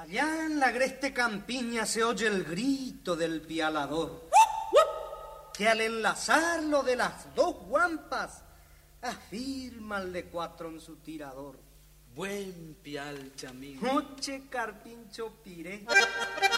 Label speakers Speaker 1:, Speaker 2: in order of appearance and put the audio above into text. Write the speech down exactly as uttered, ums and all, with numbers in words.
Speaker 1: Allá en la agreste campiña se oye el grito del pialador, que al enlazarlo de las dos guampas afirma el de cuatro en su tirador.
Speaker 2: Buen pial, chamín.
Speaker 1: Oche, carpincho piré.